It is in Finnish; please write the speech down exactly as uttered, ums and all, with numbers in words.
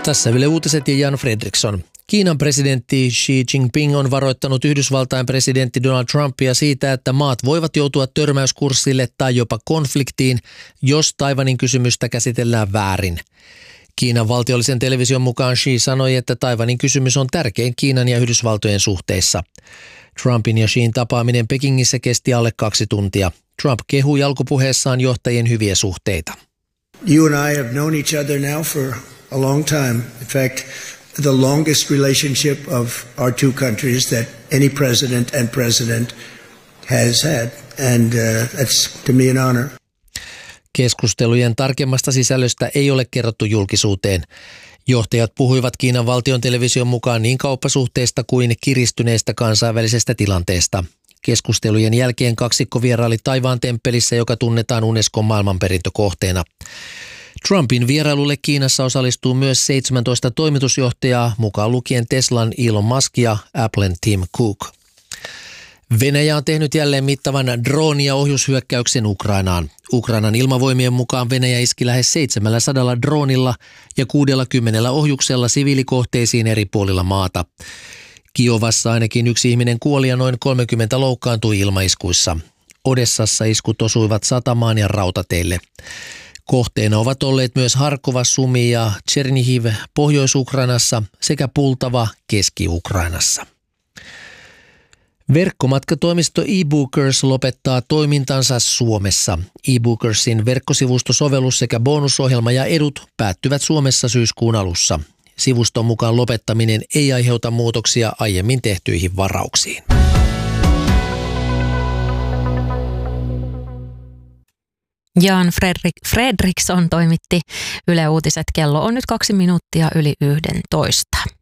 Tässä Yle Uutiset ja Jan Fredriksson. Kiinan presidentti Xi Jinping on varoittanut Yhdysvaltain presidentti Donald Trumpia siitä, että maat voivat joutua törmäyskurssille tai jopa konfliktiin, jos Taiwanin kysymystä käsitellään väärin. Kiinan valtiollisen television mukaan Xi sanoi, että Taiwanin kysymys on tärkein Kiinan ja Yhdysvaltojen suhteissa. Trumpin ja Xin tapaaminen Pekingissä kesti alle kaksi tuntia. Trump kehui alkupuheessaan johtajien hyviä suhteita. You and I have known each other now for a long time. In fact, the longest relationship of our two countries that any president and president has had. And uh, that's to me an honor. Keskustelujen tarkemmasta sisällöstä ei ole kerrottu julkisuuteen. Johtajat puhuivat Kiinan valtion television mukaan niin kauppasuhteista kuin kiristyneestä kansainvälisestä tilanteesta. Keskustelujen jälkeen kaksikko vieraili Taivaan temppelissä, joka tunnetaan Unescon maailmanperintökohteena. Trumpin vierailulle Kiinassa osallistuu myös seitsemäntoista toimitusjohtajaa, mukaan lukien Teslan Elon Musk ja Applen Tim Cook. Venäjä on tehnyt jälleen mittavan drooni- ja ohjushyökkäyksen Ukrainaan. Ukrainan ilmavoimien mukaan Venäjä iski lähes seitsemälläsadalla droonilla ja kuudellakymmenellä ohjuksella siviilikohteisiin eri puolilla maata. Kiovassa ainakin yksi ihminen kuoli ja noin kolmekymmentä loukkaantui ilmaiskuissa. Odessassa iskut osuivat satamaan ja rautateille. Kohteena ovat olleet myös Harkova, Sumi ja Chernihiv Pohjois-Ukrainassa sekä Pultava Keski-Ukrainassa. Verkkomatkatoimisto eBookers lopettaa toimintansa Suomessa. eBookersin verkkosivustosovellus sekä bonusohjelma ja edut päättyvät Suomessa syyskuun alussa. Sivuston mukaan lopettaminen ei aiheuta muutoksia aiemmin tehtyihin varauksiin. Jan Fredrik- Fredriksson toimitti Yle Uutiset. Kello on nyt kaksi minuuttia yli yhdentoista.